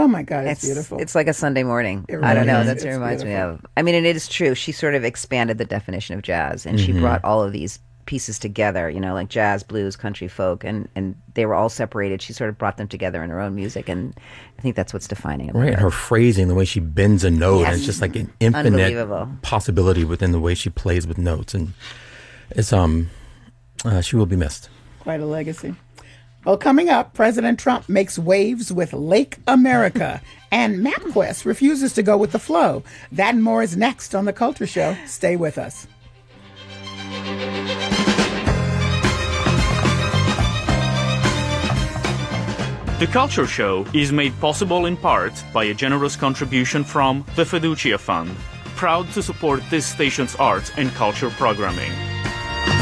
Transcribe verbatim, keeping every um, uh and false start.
my God, it's, It's beautiful. It's like a Sunday morning. It I don't really know. is. That's what it It's reminds me beautiful. of. I mean, and it is true. She sort of expanded the definition of jazz, and she brought all of these pieces together, you know, like jazz, blues, country, folk, and, and they were all separated. She sort of brought them together in her own music, and I think that's what's defining about Right, and her. her phrasing, the way she bends a note, Yes. and it's just like an infinite Unbelievable. possibility within the way she plays with notes, and it's um, uh, she will be missed. Quite a legacy. Well, coming up, President Trump makes waves with Lake America, and MapQuest refuses to go with the flow. That and more is next on The Culture Show. Stay with us. The Culture Show is made possible in part by a generous contribution from the Fiducia Fund, proud to support this station's arts and culture programming.